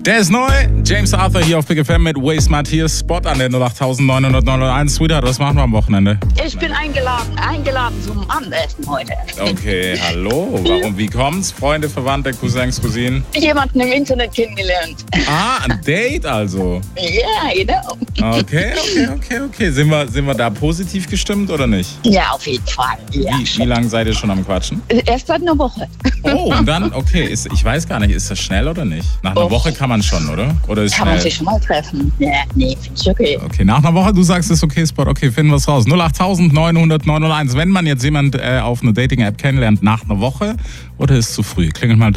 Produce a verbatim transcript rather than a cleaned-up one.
Der ist neu. James Arthur hier auf Big F M mit Waste Matthias. Spot an der null acht neun null neun eins. Sweetheart, was machen wir am Wochenende? Ich bin eingeladen, eingeladen zum Abendessen heute. Okay, hallo. Warum, wie kommt's? Freunde, Verwandte, Cousins, Cousinen? Jemanden im Internet kennengelernt. Ah, ein Date also. Ja, genau. Okay, okay, okay, okay. Sind wir, sind wir da positiv gestimmt oder nicht? Ja, auf jeden Fall. Ja, Wie, wie lange seid ihr schon am Quatschen? erst seit einer Woche. Oh, und dann, okay, ist, ich weiß gar nicht, ist das schnell oder nicht? Nach einer Och. Woche kann man schon, oder? Oder ist Kann schnell? man sich schon mal treffen? Ja, nee, finde ich okay. Okay, nach einer Woche, du sagst, ist okay, Spot, okay, finden wir es raus. null acht neun null neun null eins. Wenn man jetzt jemand äh, auf einer Dating-App kennenlernt, nach einer Woche oder ist zu früh? Klingelt mal durch.